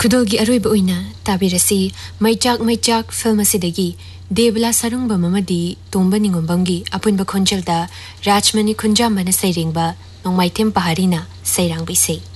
खुदोगी अरोइब ओइना ताबिरसी मैचाक film असिदगी देवला सारुंगबा ममदी तोंबा निंगोंबंगी अपुनबा खोंजलदा राजमणि खुंजामबना सैरेंगबा नोंमाइथेम पहाड़ीना सैरांग बिसै।